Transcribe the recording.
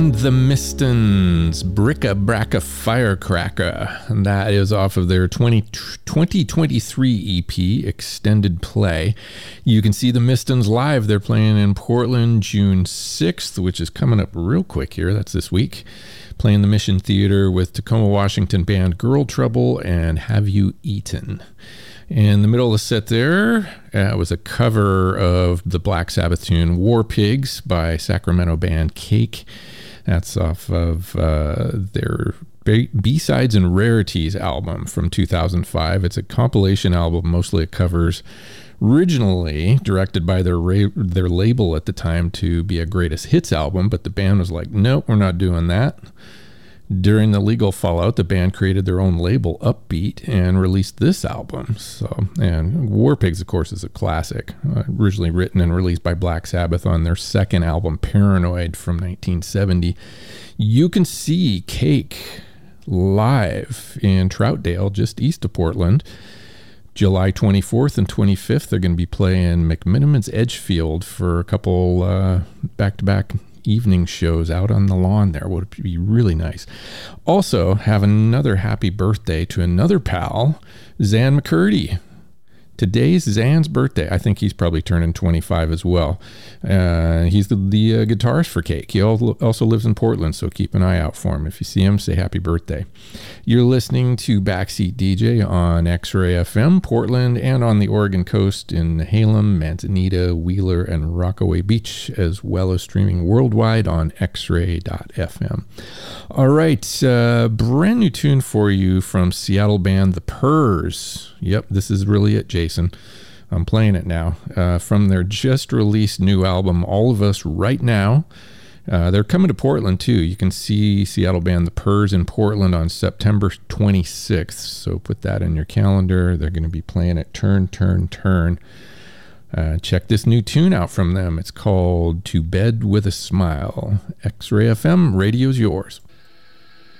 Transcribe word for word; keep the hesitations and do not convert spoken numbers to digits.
The Mistons, Bricka Bracka Firecracker. And that is off of their twenty twenty-three E P, Extended Play. You can see the Mistons live. They're playing in Portland June sixth, which is coming up real quick here. That's this week. Playing the Mission Theater with Tacoma, Washington band Girl Trouble and Have You Eaten? In the middle of the set there uh, was a cover of the Black Sabbath tune War Pigs by Sacramento band Cake. That's off of uh, their B-Sides and Rarities album from two thousand five. It's a compilation album, mostly it covers, originally directed by their ra- their label at the time to be a greatest hits album, but the band was like, nope, we're not doing that. During the legal fallout, the band created their own label, Upbeat, and released this album. So, and War Pigs, of course, is a classic, uh, originally written and released by Black Sabbath on their second album, Paranoid, from nineteen seventy. You can see Cake live in Troutdale, just east of Portland. July twenty-fourth and twenty-fifth, they're going to be playing McMiniman's Edgefield for a couple uh, back-to-back evening shows out on the lawn there. Would be really nice. Also, have another happy birthday to another pal, Zan McCurdy. Today's Zan's birthday. I think he's probably turning twenty-five as well. Uh, he's the, the uh, guitarist for Cake. He also lives in Portland, so keep an eye out for him. If you see him, say happy birthday. You're listening to Backseat D J on X-Ray F M, Portland, and on the Oregon coast in Halem, Manzanita, Wheeler, and Rockaway Beach, as well as streaming worldwide on x ray dot f m. All right, uh, brand new tune for you from Seattle band The Purrs. Yep, this is really it, Jason. I'm playing it now. Uh, from their just released new album, All of Us Right Now. Uh, they're coming to Portland, too. You can see Seattle band The Purrs in Portland on September twenty-sixth. So put that in your calendar. They're going to be playing at Turn, Turn, Turn. Uh, check this new tune out from them. It's called To Bed with a Smile. X-Ray F M, radio's yours.